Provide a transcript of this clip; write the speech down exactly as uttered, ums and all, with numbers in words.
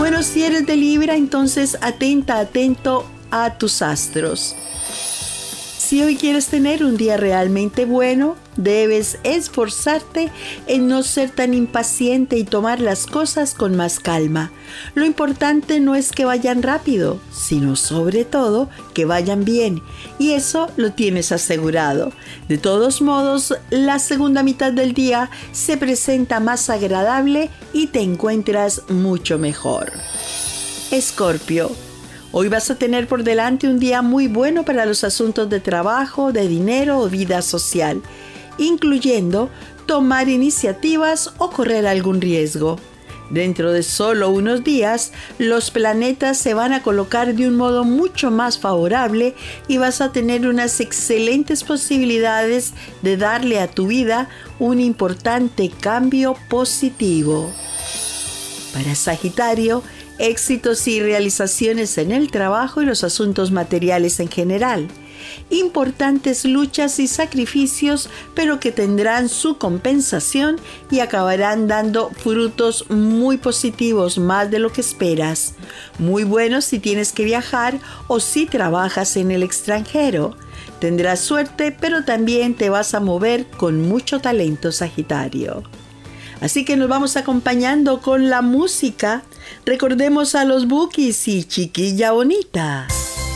Bueno, si eres de Libra, entonces atenta, atento a tus astros. Si hoy quieres tener un día realmente bueno, debes esforzarte en no ser tan impaciente y tomar las cosas con más calma. Lo importante no es que vayan rápido, sino sobre todo que vayan bien, y eso lo tienes asegurado. De todos modos, la segunda mitad del día se presenta más agradable y te encuentras mucho mejor. Escorpio. Hoy vas a tener por delante un día muy bueno para los asuntos de trabajo, de dinero o vida social, incluyendo tomar iniciativas o correr algún riesgo. Dentro de solo unos días, los planetas se van a colocar de un modo mucho más favorable y vas a tener unas excelentes posibilidades de darle a tu vida un importante cambio positivo. Para Sagitario, éxitos y realizaciones en el trabajo y los asuntos materiales en general. Importantes luchas y sacrificios, pero que tendrán su compensación y acabarán dando frutos muy positivos, más de lo que esperas. Muy buenos si tienes que viajar o si trabajas en el extranjero. Tendrás suerte, pero también te vas a mover con mucho talento, Sagitario. Así que nos vamos acompañando con la música. Recordemos a los Bukis y Chiquilla Bonita.